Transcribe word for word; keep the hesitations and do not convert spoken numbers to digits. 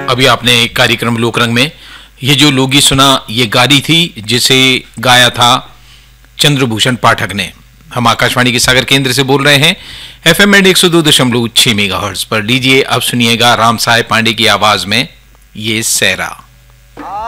अभी आपने कार्यक्रम लोकरंग में ये जो लोगी सुना, ये गारी थी जिसे गाया था चंद्रभूषण पाठक ने। हम आकाशवाणी के सागर केंद्र से बोल रहे हैं एफएम एंड एक सौ दो दशमलव छह मेगाहर्ट्ज पर। लीजिए अब सुनिएगा राम साहेब पांडे की आवाज में ये सहरा।